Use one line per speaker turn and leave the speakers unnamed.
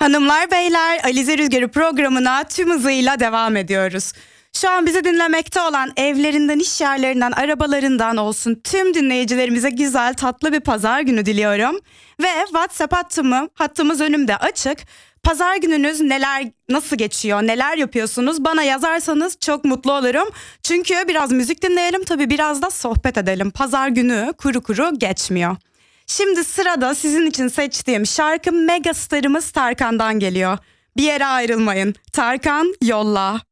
Hanımlar beyler, Alize Rüzgarı programına tüm hızıyla devam ediyoruz. Şu an bizi dinlemekte olan evlerinden, iş yerlerinden, arabalarından olsun tüm dinleyicilerimize güzel, tatlı bir pazar günü diliyorum. Ve WhatsApp hattımız önümde açık. Pazar gününüz nasıl geçiyor, neler yapıyorsunuz? Bana yazarsanız çok mutlu olurum. Çünkü biraz müzik dinleyelim, tabii biraz da sohbet edelim. Pazar günü kuru kuru geçmiyor. Şimdi sırada sizin için seçtiğim şarkı megastarımız Tarkan'dan geliyor. Bir yere ayrılmayın. Tarkan yolla.